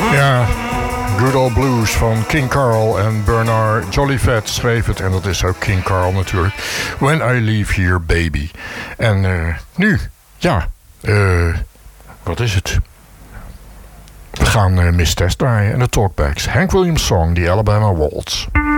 Ja, Good Old Blues van King Carl en Bernard Jolivet schreef het. En dat is ook King Carl natuurlijk. When I Leave Here Baby. En nu, ja, wat is het? We gaan Miss Tess draaien en de Talkbacks. Hank Williams Song, die Alabama Waltz.